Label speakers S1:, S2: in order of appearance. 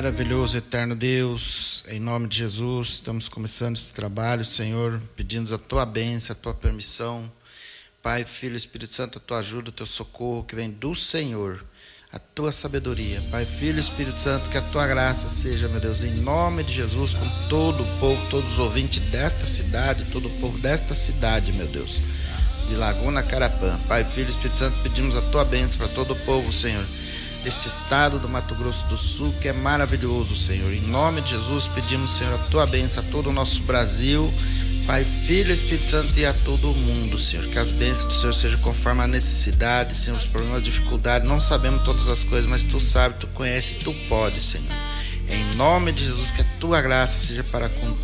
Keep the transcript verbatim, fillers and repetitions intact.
S1: Maravilhoso, eterno Deus, em nome de Jesus, estamos começando esse trabalho, Senhor, pedimos a Tua bênção, a Tua permissão, Pai, Filho, Espírito Santo, a Tua ajuda, o Teu socorro, que vem do Senhor, a Tua sabedoria, Pai, Filho, Espírito Santo, que a Tua graça seja, meu Deus, em nome de Jesus, com todo o povo, todos os ouvintes desta cidade, todo o povo desta cidade, meu Deus, de Laguna Carapã, Pai, Filho, Espírito Santo, pedimos a Tua bênção para todo o povo, Senhor, deste estado do Mato Grosso do Sul, que é maravilhoso, Senhor. Em nome de Jesus, pedimos, Senhor, a Tua bênção a todo o nosso Brasil, Pai, Filho, Espírito Santo e a todo o mundo, Senhor. Que as bênçãos do Senhor sejam conforme a necessidade, Senhor, os problemas, a dificuldade. Não sabemos todas as coisas, mas Tu sabes, Tu conheces, Tu podes, Senhor. Em nome de Jesus, que a Tua graça seja para com